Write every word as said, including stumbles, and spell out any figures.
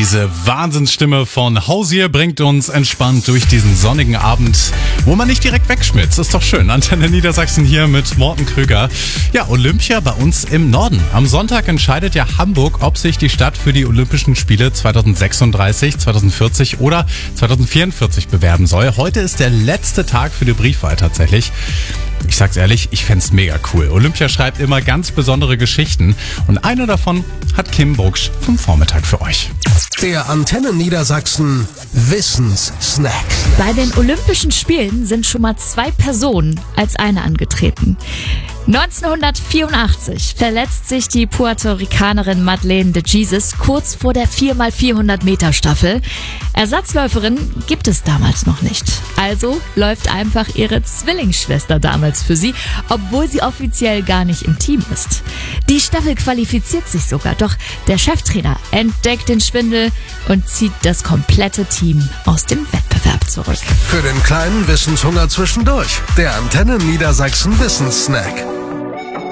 Diese Wahnsinnsstimme von Hosier bringt uns entspannt durch diesen sonnigen Abend, wo man nicht direkt wegschmitzt. Ist doch schön. Antenne Niedersachsen hier mit Morten Krüger. Ja, Olympia bei uns im Norden. Am Sonntag entscheidet ja Hamburg, ob sich die Stadt für die Olympischen Spiele zweitausendsechsunddreißig, zweitausendvierzig oder zweitausendvierundvierzig bewerben soll. Heute ist der letzte Tag für die Briefwahl tatsächlich. Ich sag's ehrlich, ich fänd's mega cool. Olympia schreibt immer ganz besondere Geschichten und eine davon hat Kim Burgsch vom Vormittag für euch. Der Antenne Niedersachsen Wissenssnack. Bei den Olympischen Spielen sind schon mal zwei Personen als eine angetreten. neunzehnhundertvierundachtzig verletzt sich die Puerto-Ricanerin Madeleine de Jesus kurz vor der vier mal vierhundert Meter Staffel. Ersatzläuferin gibt es damals noch nicht. Also läuft einfach ihre Zwillingsschwester damals für sie, obwohl sie offiziell gar nicht im Team ist. Die Staffel qualifiziert sich sogar, doch der Cheftrainer entdeckt den Schwindel und zieht das komplette Team aus dem Wettbewerb zurück. Für den kleinen Wissenshunger zwischendurch. Der Antenne Niedersachsen Wissenssnack.